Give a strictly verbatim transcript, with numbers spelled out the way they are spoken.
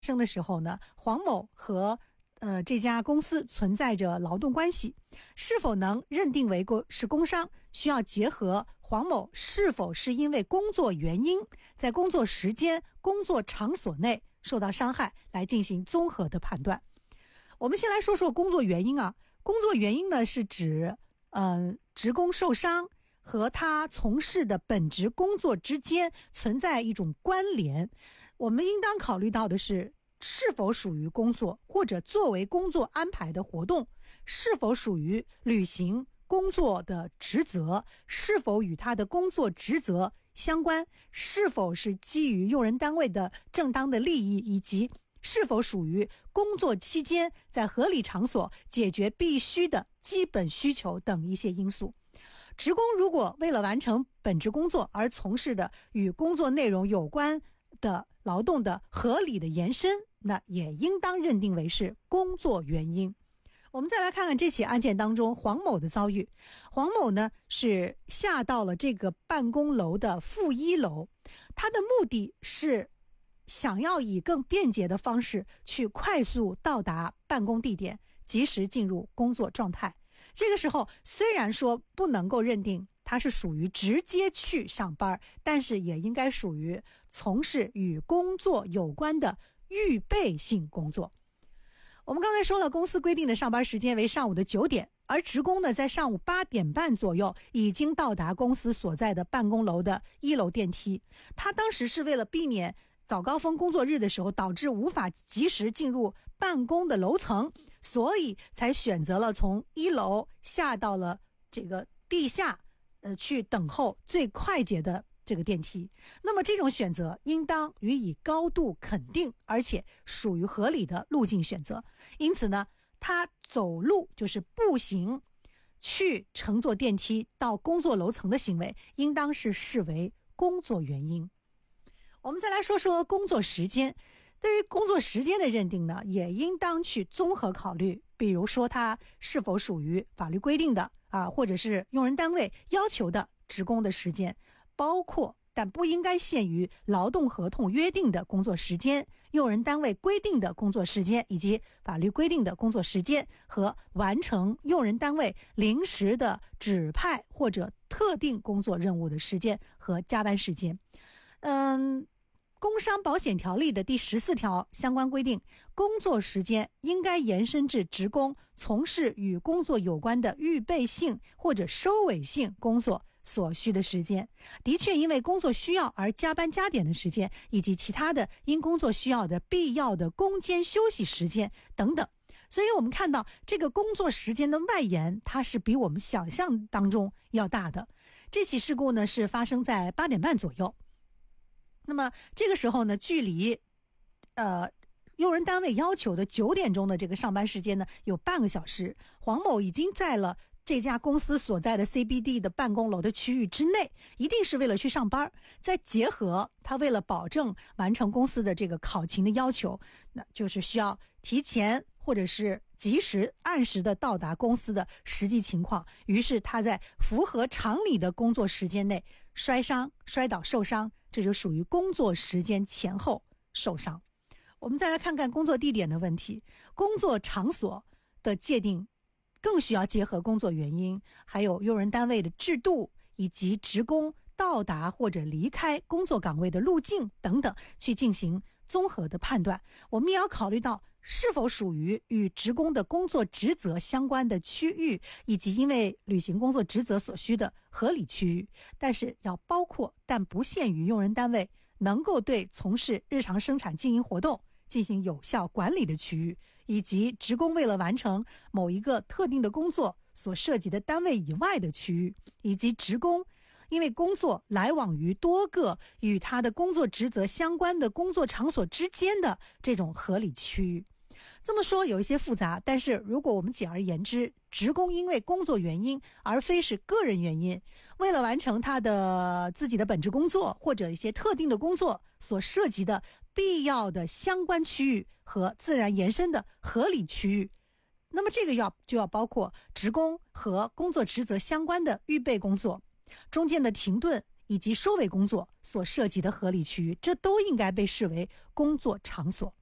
生的时候呢，黄某和呃这家公司存在着劳动关系，是否能认定为是工伤，需要结合黄某是否是因为工作原因在工作时间、工作场所内受到伤害来进行综合的判断。我们先来说说工作原因啊，工作原因呢是指嗯、呃、职工受伤和他从事的本职工作之间存在一种关联，我们应当考虑到的是是否属于工作或者作为工作安排的活动，是否属于履行工作的职责，是否与他的工作职责相关，是否是基于用人单位的正当的利益，以及是否属于工作期间在合理场所解决必须的基本需求等一些因素。职工如果为了完成本职工作而从事的与工作内容有关的劳动的合理的延伸，那也应当认定为是工作原因。我们再来看看这起案件当中黄某的遭遇。黄某呢是下到了这个办公楼的负一楼，他的目的是想要以更便捷的方式去快速到达办公地点，及时进入工作状态。这个时候虽然说不能够认定他是属于直接去上班，但是也应该属于从事与工作有关的预备性工作。我们刚才说了，公司规定的上班时间为上午的九点，而职工呢在上午八点半左右已经到达公司所在的办公楼的一楼电梯。他当时是为了避免早高峰工作日的时候导致无法及时进入办公的楼层，所以才选择了从一楼下到了这个地下呃，去等候最快捷的这个电梯。那么这种选择应当予以高度肯定，而且属于合理的路径选择。因此呢，他走路就是步行去乘坐电梯到工作楼层的行为应当是视为工作原因。我们再来说说工作时间。对于工作时间的认定呢，也应当去综合考虑，比如说它是否属于法律规定的啊，或者是用人单位要求的职工的时间，包括但不应该限于劳动合同约定的工作时间、用人单位规定的工作时间以及法律规定的工作时间和完成用人单位临时的指派或者特定工作任务的时间和加班时间。嗯。工伤保险条例的第十四条相关规定，工作时间应该延伸至职工从事与工作有关的预备性或者收尾性工作所需的时间，的确因为工作需要而加班加点的时间，以及其他的因工作需要的必要的工间休息时间等等。所以我们看到这个工作时间的外延，它是比我们想象当中要大的。这起事故呢是发生在八点半左右。那么这个时候呢，距离呃用人单位要求的九点钟的这个上班时间呢有半个小时。黄某已经在了这家公司所在的 C B D 的办公楼的区域之内，一定是为了去上班。再结合他为了保证完成公司的这个考勤的要求，那就是需要提前或者是及时按时的到达公司的实际情况，于是他在符合常理的工作时间内摔伤、摔倒受伤，这就属于工作时间前后受伤。我们再来看看工作地点的问题。工作场所的界定更需要结合工作原因，还有用人单位的制度，以及职工到达或者离开工作岗位的路径等等，去进行综合的判断。我们也要考虑到是否属于与职工的工作职责相关的区域，以及因为履行工作职责所需的合理区域，但是要包括但不限于用人单位能够对从事日常生产经营活动进行有效管理的区域，以及职工为了完成某一个特定的工作所涉及的单位以外的区域，以及职工因为工作来往于多个与他的工作职责相关的工作场所之间的这种合理区域。这么说有一些复杂，但是如果我们简而言之，职工因为工作原因而非是个人原因，为了完成他的自己的本职工作或者一些特定的工作所涉及的必要的相关区域和自然延伸的合理区域，那么这个要就要包括职工和工作职责相关的预备工作、中间的停顿以及收尾工作所涉及的合理区域，这都应该被视为工作场所。